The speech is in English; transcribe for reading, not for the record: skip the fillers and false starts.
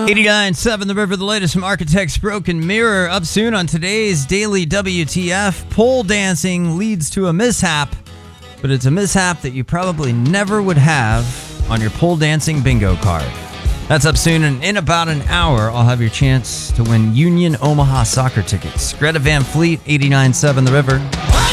89.7 The River, the latest from Architect's Broken Mirror. Up soon on today's Daily WTF. Pole dancing leads to a mishap, but it's a mishap that you probably never would have on your pole dancing bingo card. That's up soon, and in about an hour, I'll have your chance to win Union Omaha soccer tickets. Greta Van Fleet, 89.7 The River.